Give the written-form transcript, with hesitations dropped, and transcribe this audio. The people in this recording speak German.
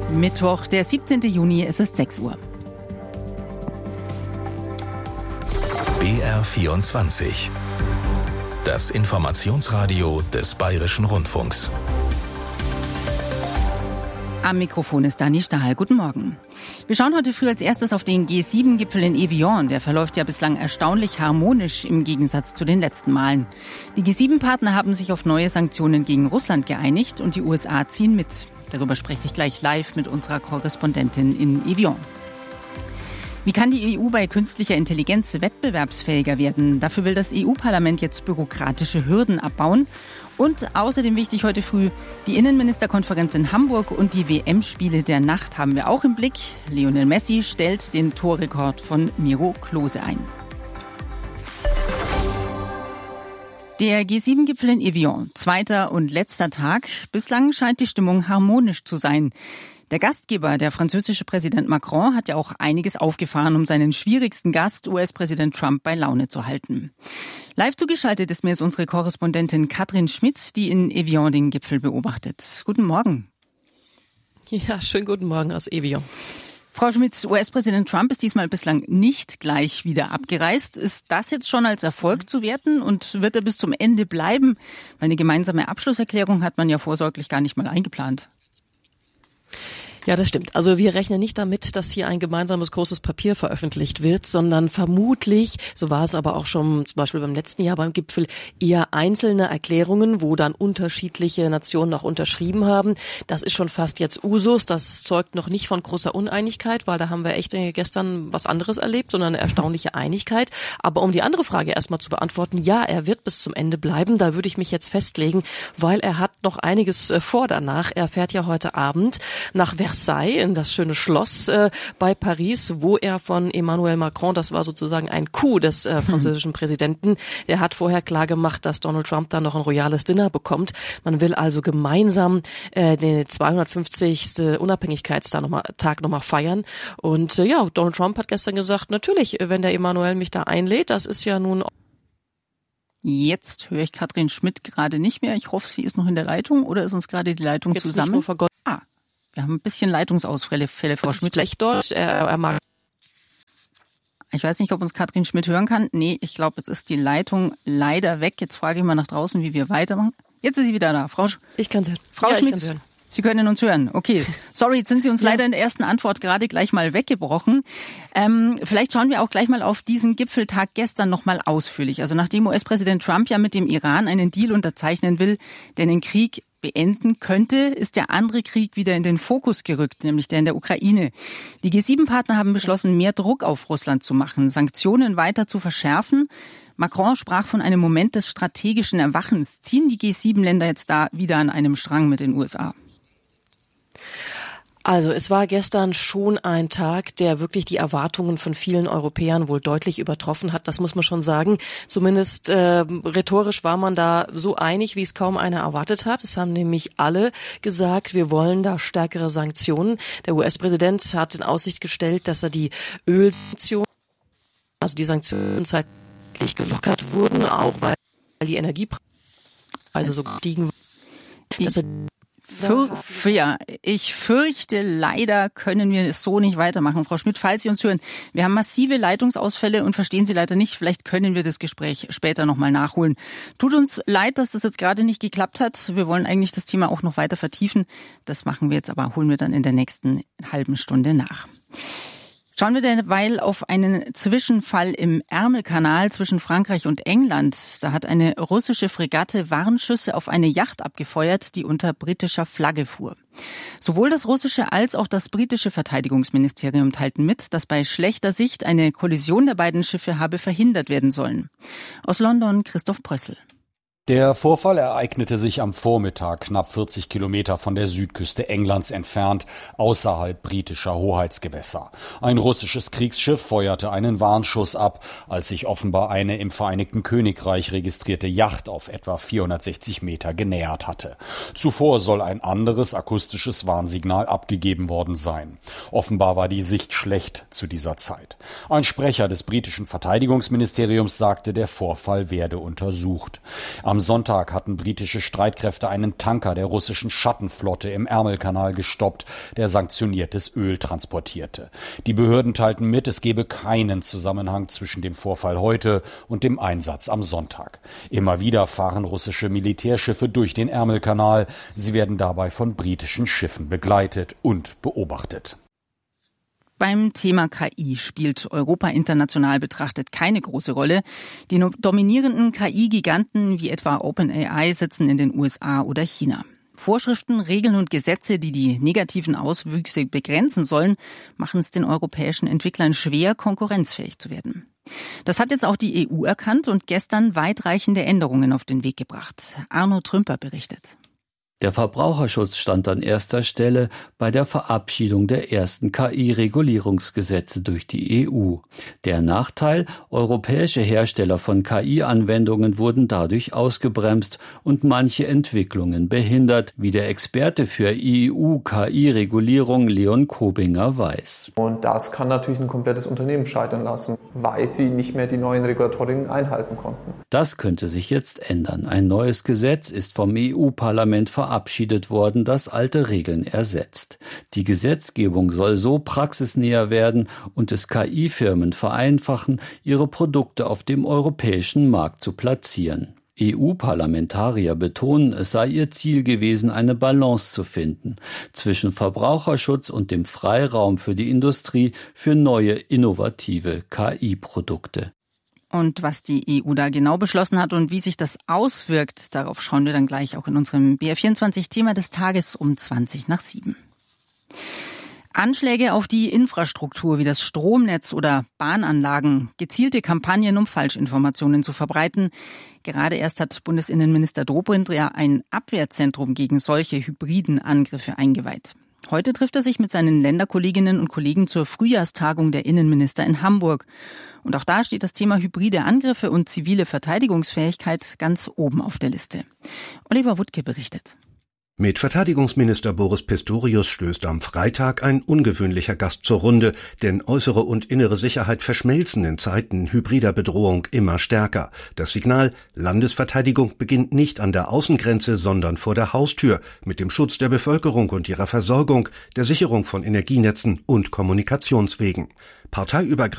Mittwoch, der 17. Juni, es ist 6 Uhr. BR24. Das Informationsradio des Bayerischen Rundfunks. Am Mikrofon ist Dani Stahl. Guten Morgen. Wir schauen heute früh als erstes auf den G7-Gipfel in Evian. Der verläuft ja bislang erstaunlich harmonisch im Gegensatz zu den letzten Malen. Die G7-Partner haben sich auf neue Sanktionen gegen Russland geeinigt und die USA ziehen mit. Darüber spreche ich gleich live mit unserer Korrespondentin in Evian. Wie kann die EU bei künstlicher Intelligenz wettbewerbsfähiger werden? Dafür will das EU-Parlament jetzt bürokratische Hürden abbauen. Und außerdem wichtig heute früh, die Innenministerkonferenz in Hamburg und die WM-Spiele der Nacht haben wir auch im Blick. Lionel Messi stellt den Torrekord von Miro Klose ein. Der G7-Gipfel in Evian, zweiter und letzter Tag. Bislang scheint die Stimmung harmonisch zu sein. Der Gastgeber, der französische Präsident Macron, hat ja auch einiges aufgefahren, um seinen schwierigsten Gast, US-Präsident Trump, bei Laune zu halten. Live zugeschaltet ist mir jetzt unsere Korrespondentin Katrin Schmidt, die in Evian den Gipfel beobachtet. Guten Morgen. Ja, schönen guten Morgen aus Evian. Frau Schmidt, US-Präsident Trump ist diesmal bislang nicht gleich wieder abgereist. Ist das jetzt schon als Erfolg zu werten und wird er bis zum Ende bleiben? Weil eine gemeinsame Abschlusserklärung hat man ja vorsorglich gar nicht mal eingeplant. Ja, das stimmt. Also wir rechnen nicht damit, dass hier ein gemeinsames großes Papier veröffentlicht wird, sondern vermutlich, so war es aber auch schon zum Beispiel beim letzten Jahr beim Gipfel, eher einzelne Erklärungen, wo dann unterschiedliche Nationen auch unterschrieben haben. Das ist schon fast jetzt Usus. Das zeugt noch nicht von großer Uneinigkeit, weil da haben wir echt gestern was anderes erlebt, sondern eine erstaunliche Einigkeit. Aber um die andere Frage erstmal zu beantworten, ja, er wird bis zum Ende bleiben. Da würde ich mich jetzt festlegen, weil er hat noch einiges vor danach. Er fährt ja heute Abend nach Versailles in das schöne Schloss bei Paris, wo er von Emmanuel Macron, das war sozusagen ein Coup des französischen Präsidenten, der hat vorher klar gemacht, dass Donald Trump da noch ein royales Dinner bekommt. Man will also gemeinsam den 250. Unabhängigkeitstag nochmal feiern. Und ja, Donald Trump hat gestern gesagt, natürlich, wenn der Emmanuel mich da einlädt, das ist ja nun... Jetzt höre ich Katrin Schmidt gerade nicht mehr. Ich hoffe, sie ist noch in der Leitung oder ist uns gerade die Leitung jetzt zusammen? Wir haben ein bisschen Leitungsausfälle, Frau Schmidt. Schlecht dort. Er mag. Ich weiß nicht, ob uns Katrin Schmidt hören kann. Nee, ich glaube, jetzt ist die Leitung leider weg. Jetzt frage ich mal nach draußen, wie wir weitermachen. Jetzt ist sie wieder da. Ich kann sie hören. Frau Schmidt, Sie können uns hören. Okay. Sorry, jetzt sind Sie uns leider in der ersten Antwort gerade gleich mal weggebrochen. Vielleicht schauen wir auch gleich mal auf diesen Gipfeltag gestern noch mal ausführlich. Also nachdem US-Präsident Trump ja mit dem Iran einen Deal unterzeichnen will, der den Krieg beenden könnte, ist der andere Krieg wieder in den Fokus gerückt, nämlich der in der Ukraine. Die G7-Partner haben beschlossen, mehr Druck auf Russland zu machen, Sanktionen weiter zu verschärfen. Macron sprach von einem Moment des strategischen Erwachens. Ziehen die G7-Länder jetzt da wieder an einem Strang mit den USA? Also es war gestern schon ein Tag, der wirklich die Erwartungen von vielen Europäern wohl deutlich übertroffen hat. Das muss man schon sagen. Zumindest rhetorisch war man da so einig, wie es kaum einer erwartet hat. Es haben nämlich alle gesagt, wir wollen da stärkere Sanktionen. Der US-Präsident hat in Aussicht gestellt, dass er die Ölsanktionen, also die Sanktionen zeitlich gelockert wurden, auch weil die Energiepreise so gestiegen waren. Ich fürchte, leider können wir es so nicht weitermachen. Frau Schmidt, falls Sie uns hören, wir haben massive Leitungsausfälle und verstehen Sie leider nicht. Vielleicht können wir das Gespräch später nochmal nachholen. Tut uns leid, dass das jetzt gerade nicht geklappt hat. Wir wollen eigentlich das Thema auch noch weiter vertiefen. Das machen wir jetzt aber, holen wir dann in der nächsten halben Stunde nach. Schauen wir derweil auf einen Zwischenfall im Ärmelkanal zwischen Frankreich und England. Da hat eine russische Fregatte Warnschüsse auf eine Yacht abgefeuert, die unter britischer Flagge fuhr. Sowohl das russische als auch das britische Verteidigungsministerium teilten mit, dass bei schlechter Sicht eine Kollision der beiden Schiffe habe verhindert werden sollen. Aus London Christoph Brössel. Der Vorfall ereignete sich am Vormittag, knapp 40 Kilometer von der Südküste Englands entfernt, außerhalb britischer Hoheitsgewässer. Ein russisches Kriegsschiff feuerte einen Warnschuss ab, als sich offenbar eine im Vereinigten Königreich registrierte Yacht auf etwa 460 Meter genähert hatte. Zuvor soll ein anderes akustisches Warnsignal abgegeben worden sein. Offenbar war die Sicht schlecht zu dieser Zeit. Ein Sprecher des britischen Verteidigungsministeriums sagte, der Vorfall werde untersucht. Am Am Sonntag hatten britische Streitkräfte einen Tanker der russischen Schattenflotte im Ärmelkanal gestoppt, der sanktioniertes Öl transportierte. Die Behörden teilten mit, es gebe keinen Zusammenhang zwischen dem Vorfall heute und dem Einsatz am Sonntag. Immer wieder fahren russische Militärschiffe durch den Ärmelkanal. Sie werden dabei von britischen Schiffen begleitet und beobachtet. Beim Thema KI spielt Europa international betrachtet keine große Rolle. Die dominierenden KI-Giganten wie etwa OpenAI sitzen in den USA oder China. Vorschriften, Regeln und Gesetze, die die negativen Auswüchse begrenzen sollen, machen es den europäischen Entwicklern schwer, konkurrenzfähig zu werden. Das hat jetzt auch die EU erkannt und gestern weitreichende Änderungen auf den Weg gebracht. Arno Trümper berichtet. Der Verbraucherschutz stand an erster Stelle bei der Verabschiedung der ersten KI-Regulierungsgesetze durch die EU. Der Nachteil: europäische Hersteller von KI-Anwendungen wurden dadurch ausgebremst und manche Entwicklungen behindert, wie der Experte für EU-KI-Regulierung Leon Kobinger weiß. Und das kann natürlich ein komplettes Unternehmen scheitern lassen, weil sie nicht mehr die neuen Regulatorien einhalten konnten. Das könnte sich jetzt ändern. Ein neues Gesetz ist vom EU-Parlament verabschiedet worden, das alte Regeln ersetzt. Die Gesetzgebung soll so praxisnäher werden und es KI-Firmen vereinfachen, ihre Produkte auf dem europäischen Markt zu platzieren. EU-Parlamentarier betonen, es sei ihr Ziel gewesen, eine Balance zu finden zwischen Verbraucherschutz und dem Freiraum für die Industrie für neue, innovative KI-Produkte. Und was die EU da genau beschlossen hat und wie sich das auswirkt, darauf schauen wir dann gleich auch in unserem BR24-Thema des Tages um 6:20. Anschläge auf die Infrastruktur wie das Stromnetz oder Bahnanlagen, gezielte Kampagnen, um Falschinformationen zu verbreiten. Gerade erst hat Bundesinnenminister Dobrindt ja ein Abwehrzentrum gegen solche hybriden Angriffe eingeweiht. Heute trifft er sich mit seinen Länderkolleginnen und Kollegen zur Frühjahrstagung der Innenminister in Hamburg. Und auch da steht das Thema hybride Angriffe und zivile Verteidigungsfähigkeit ganz oben auf der Liste. Oliver Wuttke berichtet. Mit Verteidigungsminister Boris Pistorius stößt am Freitag ein ungewöhnlicher Gast zur Runde, denn äußere und innere Sicherheit verschmelzen in Zeiten hybrider Bedrohung immer stärker. Das Signal: Landesverteidigung beginnt nicht an der Außengrenze, sondern vor der Haustür, mit dem Schutz der Bevölkerung und ihrer Versorgung, der Sicherung von Energienetzen und Kommunikationswegen. Parteiübergreifend